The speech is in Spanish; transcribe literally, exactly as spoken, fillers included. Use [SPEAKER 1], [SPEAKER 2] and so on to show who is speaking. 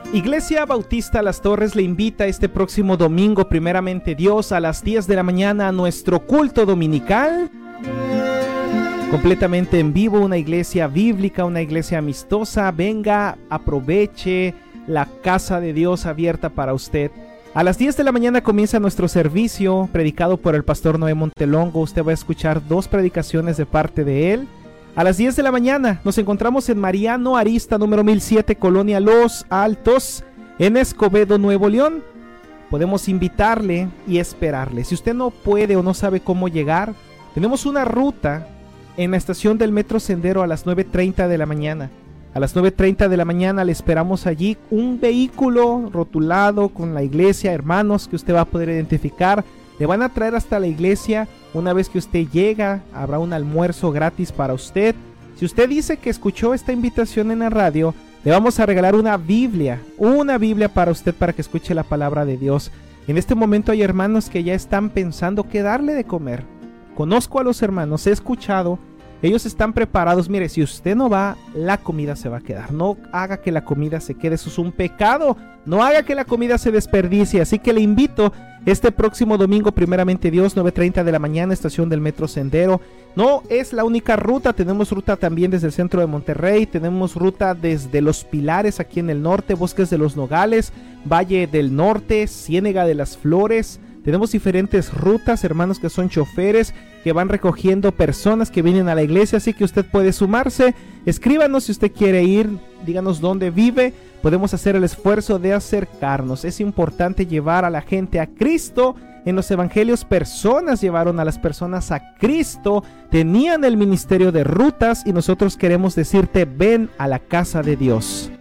[SPEAKER 1] Iglesia Bautista Las Torres le invita este próximo domingo, primeramente Dios, a las diez de la mañana a nuestro culto dominical. Completamente en vivo, una iglesia bíblica, una iglesia amistosa. Venga, aproveche la casa de Dios abierta para usted. A las diez de la mañana comienza nuestro servicio, predicado por el pastor Noé Montelongo. Usted va a escuchar dos predicaciones de parte de él. A las diez de la mañana nos encontramos en Mariano Arista, número mil siete, Colonia Los Altos, en Escobedo, Nuevo León. Podemos invitarle y esperarle. Si usted no puede o no sabe cómo llegar, tenemos una ruta en la estación del Metro Sendero a las nueve treinta de la mañana. A las nueve treinta de la mañana le esperamos allí, un vehículo rotulado con la iglesia, hermanos, que usted va a poder identificar. Le van a traer hasta la iglesia. Una vez que usted llega, habrá un almuerzo gratis para usted. Si usted dice que escuchó esta invitación en la radio, le vamos a regalar una Biblia, una Biblia para usted, para que escuche la palabra de Dios. En este momento hay hermanos que ya están pensando qué darle de comer. Conozco a los hermanos, he escuchado, ellos están preparados. Mire, si usted no va, la comida se va a quedar. No haga que la comida se quede, eso es un pecado. No haga que la comida se desperdicie. Así que le invito este próximo domingo, primeramente Dios, nueve treinta de la mañana, estación del Metro Sendero. No es la única ruta, tenemos ruta también desde el centro de Monterrey, tenemos ruta desde Los Pilares aquí en el norte, Bosques de los Nogales, Valle del Norte, Ciénega de las Flores. Tenemos diferentes rutas, hermanos que son choferes que van recogiendo personas que vienen a la iglesia, así que usted puede sumarse. Escríbanos si usted quiere ir, díganos dónde vive. Podemos hacer el esfuerzo de acercarnos. Es importante llevar a la gente a Cristo. En los evangelios, personas llevaron a las personas a Cristo, tenían el ministerio de rutas, y nosotros queremos decirte: ven a la casa de Dios.